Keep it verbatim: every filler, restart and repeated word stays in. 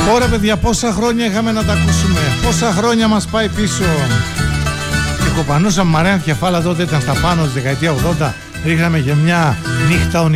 Ωραία παιδιά, πόσα χρόνια είχαμε να τα ακούσουμε, πόσα χρόνια μας πάει πίσω. Και κοπανούσαμε Μαρέαν Κεφάλα, τότε ήταν στα πάνω της δεκαετία ογδόντα. Ρίχναμε και μια νύχτα ονειρική.